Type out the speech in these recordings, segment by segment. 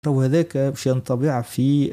وهذاك باش ينطبع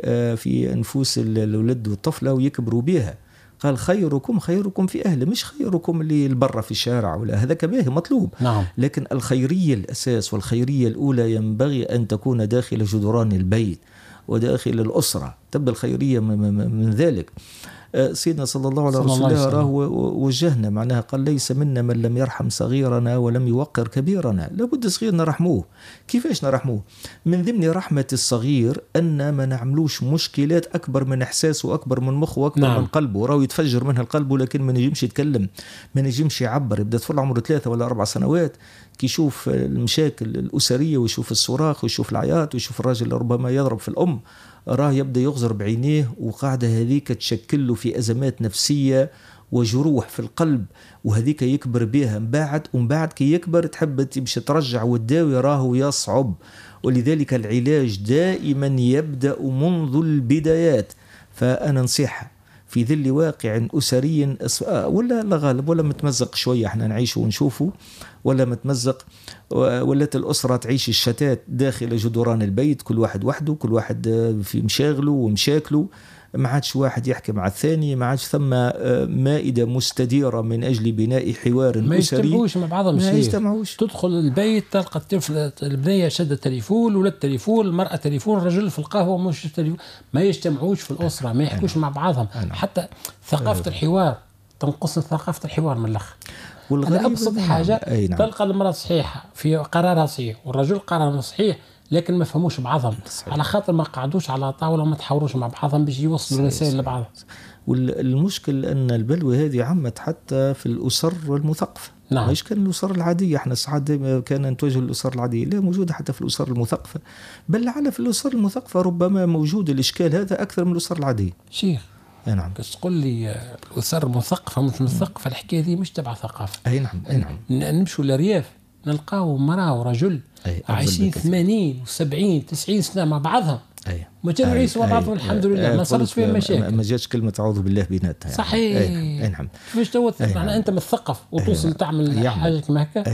في نفوس الولد والطفلة ويكبروا بها. قال خيركم خيركم في أهله، مش خيركم اللي البرة في الشارع، ولا هذاك باهي مطلوب. نعم. لكن الخيرية الأساس والخيرية الأولى ينبغي أن تكون داخل جدران البيت وداخل الأسرة، تبدأ الخيرية من ذلك. سيدنا صلى الله عليه وسلم راه وجهنا، معناها قال ليس منا من لم يرحم صغيرنا ولم يوقر كبيرنا. لابد صغيرنا نرحموه. كيفاش نرحموه؟ من ضمن رحمة الصغير أن ما نعملوش مشكلات أكبر من إحساسه وأكبر من مخه وأكبر من قلبه، راه يتفجر منها القلب ولكن ما نجمش يتكلم، ما نجمش يعبر. يبدأ طفل عمره 3 ولا 4 سنوات كي يشوف المشاكل الأسرية ويشوف الصراخ ويشوف العياط ويشوف الراجل ربما يضرب في الأم، راه يبدأ يغزر بعينيه، وقاعدة هذيك تشكل له في أزمات نفسية وجروح في القلب، وهذيك يكبر بها ومن بعد كي يكبر تحب تمشي ترجع وتداوي راه يصعب. ولذلك العلاج دائما يبدأ منذ البدايات. فأنا نصيحة في ذل واقع أسري ولا لا غالب ولا متمزق شوية احنا نعيشه ونشوفه، ولا متمزق، ولات الأسرة تعيش الشتات داخل جدران البيت، كل واحد وحده، كل واحد في مشاغله ومشاكله، ما عادش واحد يحكي مع الثاني، ما عادش ثم مائدة مستديرة من أجل بناء حوار أسري. ما يجتمعوش مع بعضهم، ما يجتمعوش. تدخل البيت تلقى الطفل البنية شد التليفون، ولا التليفون، المرأة تليفون، الرجل في القهوة مش التليفون. ما يجتمعوش في الأسرة، ما يحكوش مع بعضهم. حتى ثقافة الحوار تنقص، ثقافة الحوار من الأخ. على أبسط حاجة تلقى المرأة صحيحة في قرارها صحيح والرجل قراره صحيح، لكن ما فهموش بعضهم على خاطر ما قعدوش على طاولة وما تحاوروش مع بعضهم باش يوصلوا رسائل لبعضهم. والمشكل أن البلوى هذه عمت حتى في الأسر المثقفة. نعم. مش كان الأسر العادية، احنا ساعات كان نتوجه للأسر العادية، لا، موجودة حتى في الأسر المثقفة، بل لعل في الأسر المثقفة ربما موجود الإشكال هذا أكثر من الأسر العادية. شيخ نعم. بس تقول لي الأسر المثقفة مش مثقفة، الحكاية دي مش تبع ثقافة. أي نعم. أي نعم. نمشوا للرياف نلقاو مرأة ورجل عايشين 80 و70 90 سنة مع بعضهم، ما كانوا يعيشوا مع بعضهم الحمد لله، ما صارت فيهم مشاكل، ما جاتش كلمة أعوذ بالله بيناتها. صحيح. أي نعم. كيفاش معناها أنت مثقف وتوصل تعمل حاجة كما هكا؟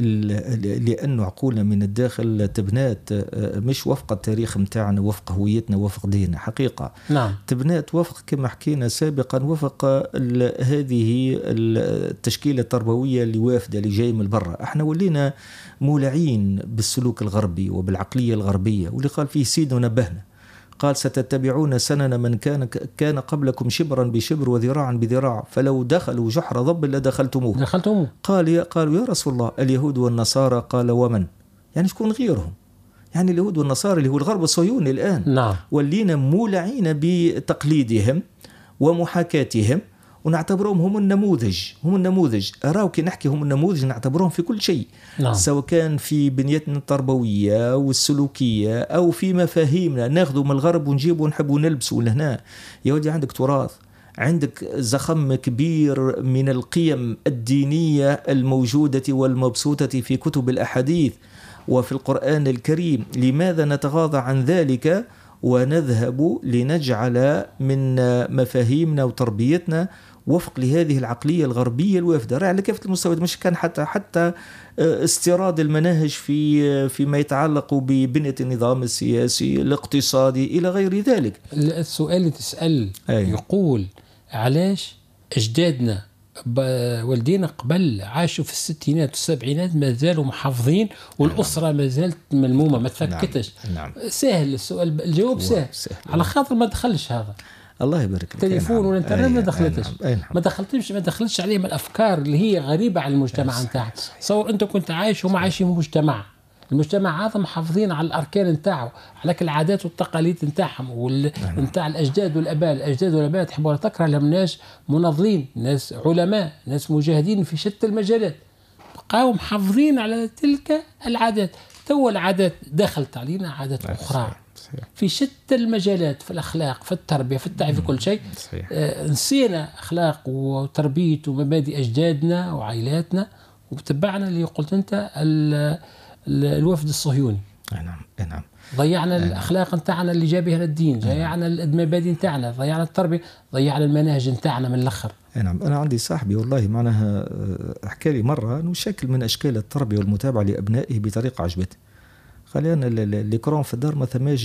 لأنه عقولنا من الداخل تبنات مش وفق التاريخ متاعنا، وفق هويتنا، وفق ديننا حقيقة. نعم. تبنات وفق كما حكينا سابقا، وفق هذه التشكيلة التربوية اللي وافدة اللي جاي من برا. احنا ولينا مولعين بالسلوك الغربي وبالعقلية الغربية، واللي قال فيه سيدنا نبهنا، قال ستتبعون سنن من كان قبلكم شبرا بشبر وذراعا بذراع، فلو دخلوا جحر ضب لدخلتموه. قالوا يا رسول الله اليهود والنصارى، قال ومن؟ يعني شكون غيرهم؟ يعني اليهود والنصارى اللي هو الغرب الصهيوني الآن. نعم. ولينا مولعين بتقليدهم ومحاكاتهم، ونعتبرهم هم النموذج. أراو كي نحكي هم النموذج نعتبرهم في كل شيء. نعم. سواء كان في بنيتنا التربوية والسلوكية أو في مفاهيمنا، ناخذوا من الغرب ونجيبوا ونحبوا نلبسوا لهنا. يا ودي عندك تراث، عندك زخم كبير من القيم الدينية الموجودة والمبسوطة في كتب الأحاديث وفي القرآن الكريم. لماذا نتغاضى عن ذلك ونذهب لنجعل من مفاهيمنا وتربيتنا وفق لهذه العقلية الغربية الوافدة على كافة المستويات؟ مش كان حتى استيراد المناهج فيما يتعلق ببنية النظام السياسي الاقتصادي إلى غير ذلك. السؤال اللي تسأل يقول علاش أجدادنا والدينا قبل عاشوا في الستينات والسبعينات ما زالوا محافظين والأسرة ما زالت ملمومة ما تفكتش. نعم. سهل السؤال، الجواب سهل على خاطر ما دخلش هذا. الله يبارك لك. التليفون والانترنت ما دخلتش. ما دخلتش عليهم الأفكار اللي هي غريبة على المجتمع نتاعك. صور أنت كنت عايش وما عايشين في المجتمع هذا محافظين على الأركان نتاعه، على العادات والتقاليد نتاعهم نتاع الأجداد والآباء تحب ولا تكره لهم ناس مناضلين، ناس علماء، ناس مجاهدين في شتى المجالات، بقاو محافظين على تلك العادات. تو العادات دخلت علينا عادات أخرى في شتى المجالات، في الأخلاق، في التربية، في التعب، في كل شيء. نسينا أخلاق وتربية ومبادئ أجدادنا وعائلاتنا، وتبعنا اللي قلت أنت الوفد الصهيوني. نعم. ضيعنا الأخلاق نتاعنا اللي جابها للدين، ضيعنا المبادئ نتاعنا، ضيعنا التربية، ضيعنا المناهج نتاعنا من الآخر. نعم. أنا عندي صاحبي والله معناها حكى لي مرة أنه شكل من أشكال التربية والمتابعة لأبنائه بطريقة عجبته. قال لي انا الاكران في الدار ما ثماش